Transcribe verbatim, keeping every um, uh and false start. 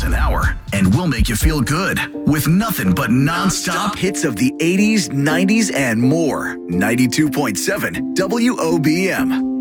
miles an hour, and we'll make you feel good with nothing but nonstop hits of the eighties, nineties, and more. ninety-two point seven W O B M.